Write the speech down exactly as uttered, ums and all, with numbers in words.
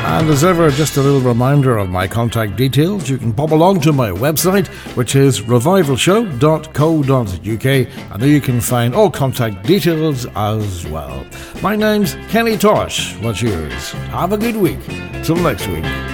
And as ever, just a little reminder of my contact details. You can pop along to my website, which is revival show dot co dot uk, and there you can find all contact details as well. My name's Kenny Tosh. What's yours? Have a good week. Till next week.